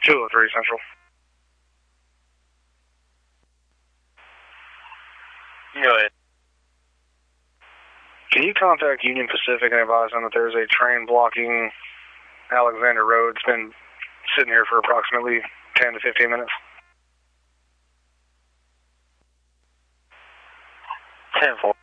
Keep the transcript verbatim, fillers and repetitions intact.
two oh three Central. Go ahead. Can you contact Union Pacific and advise them that there's a train blocking Alexander Road? It's been sitting here for approximately ten to fifteen minutes. ten four.